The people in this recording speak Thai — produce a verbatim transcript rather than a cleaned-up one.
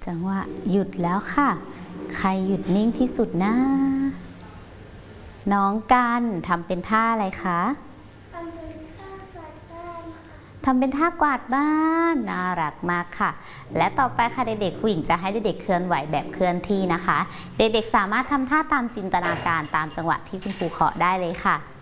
จังหวะหยุดแล้วค่ะใครหยุดนิ่งที่สุดนะน้องกันทำเป็นท่าอะไรคะทำเป็นท่ากวาดบ้านน่ารักมากค่ะและต่อไปค่ะเด็กๆผู้หญิงจะให้เด็กๆเคลื่อนไหวแบบเคลื่อนที่นะคะเด็กๆสามารถทำท่าตามจินตนาการตามจังหวะที่คุณครูเคาะได้เลยค่ะ